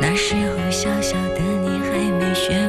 那时候小小的你还没学